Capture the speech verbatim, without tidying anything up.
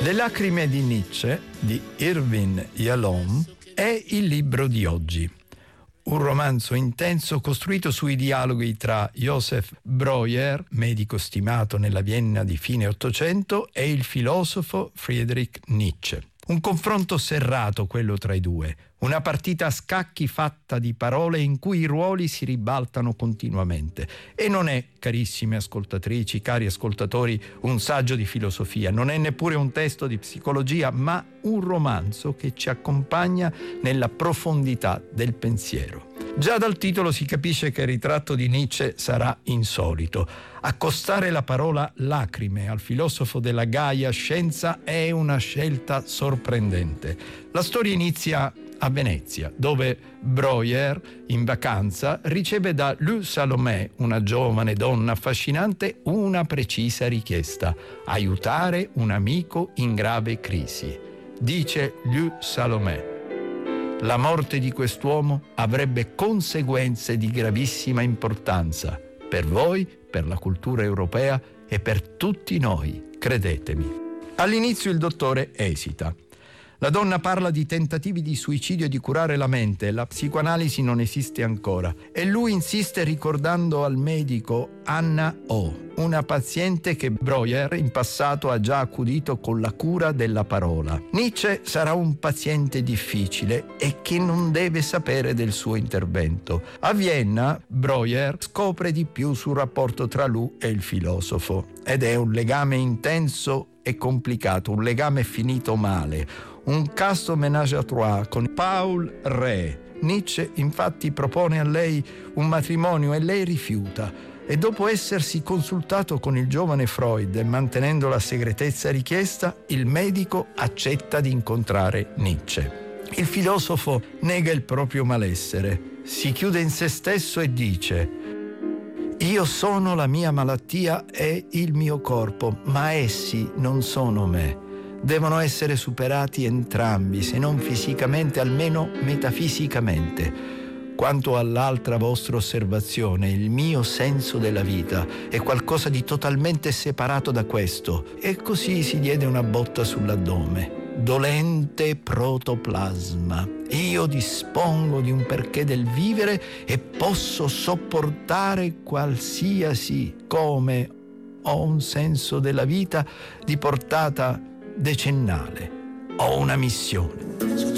Le lacrime di Nietzsche di Irvin Yalom è il libro di oggi. Un romanzo intenso costruito sui dialoghi tra Joseph Breuer, medico stimato nella Vienna di fine Ottocento, e il filosofo Friedrich Nietzsche. Un confronto serrato quello tra i due, una partita a scacchi fatta di parole in cui i ruoli si ribaltano continuamente. E non è, carissime ascoltatrici, cari ascoltatori, un saggio di filosofia, non è neppure un testo di psicologia, ma un romanzo che ci accompagna nella profondità del pensiero. Già dal titolo si capisce che il ritratto di Nietzsche sarà insolito. Accostare la parola lacrime al filosofo della Gaia Scienza è una scelta sorprendente. La storia inizia a Venezia, dove Breuer, in vacanza, riceve da Lou Salomé, una giovane donna affascinante, una precisa richiesta: aiutare un amico in grave crisi. Dice Lou Salomé: la morte di quest'uomo avrebbe conseguenze di gravissima importanza per voi, per la cultura europea e per tutti noi, credetemi. All'inizio il dottore esita. La donna parla di tentativi di suicidio e di curare la mente, la psicoanalisi non esiste ancora, e lui insiste ricordando al medico Anna O., una paziente che Breuer in passato ha già accudito con la cura della parola. Nietzsche sarà un paziente difficile e che non deve sapere del suo intervento. A Vienna Breuer scopre di più sul rapporto tra lui e il filosofo, ed è un legame intenso e complicato, un legame finito male, un casto ménage à trois con Paul Rée. Nietzsche infatti propone a lei un matrimonio e lei rifiuta, e dopo essersi consultato con il giovane Freud e mantenendo la segretezza richiesta, il medico accetta di incontrare Nietzsche. Il filosofo nega il proprio malessere, si chiude in se stesso e dice: io sono la mia malattia e il mio corpo, ma essi non sono me. Devono essere superati entrambi, se non fisicamente, almeno metafisicamente. Quanto all'altra vostra osservazione, il mio senso della vita è qualcosa di totalmente separato da questo. E così si diede una botta sull'addome. Dolente protoplasma. Io dispongo di un perché del vivere e posso sopportare qualsiasi, come ho un senso della vita di portata decennale. Ho una missione.